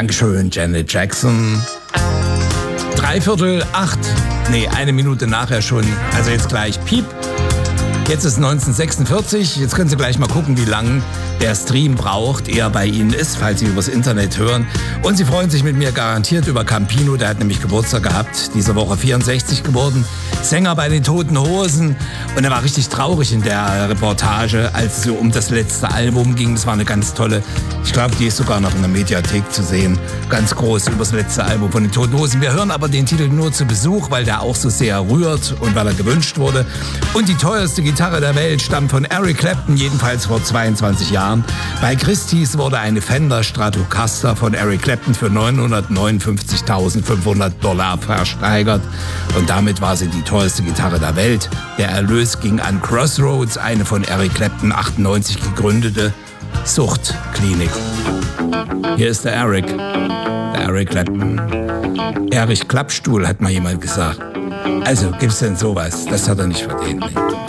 Dankeschön, Janet Jackson. 7:45, nee, 1 Minute nachher schon. Also jetzt gleich Piep. Jetzt ist 1946. Jetzt können Sie gleich mal gucken, wie lang der Stream braucht, er bei Ihnen ist, falls Sie übers Internet hören. Und Sie freuen sich mit mir garantiert über Campino, der hat nämlich Geburtstag gehabt, diese Woche 64 geworden. Sänger bei den Toten Hosen. Und er war richtig traurig in der Reportage, als es so um das letzte Album ging. Das war eine ganz tolle, ich glaube, die ist sogar noch in der Mediathek zu sehen. Ganz groß über das letzte Album von den Toten Hosen. Wir hören aber den Titel nur zu Besuch, weil der auch so sehr rührt und weil er gewünscht wurde. Und die teuerste Gitarre der Welt stammt von Eric Clapton, jedenfalls vor 22 Jahren. Bei Christie's wurde eine Fender Stratocaster von Eric Clapton für $959.500 versteigert. Und damit war sie die teuerste Gitarre der Welt. Der Erlös ging an Crossroads, eine von Eric Clapton 98 gegründete Suchtklinik. Hier ist der Eric Clapton. Erich Klappstuhl, hat mal jemand gesagt. Also gibt's denn sowas? Das hat er nicht verdient.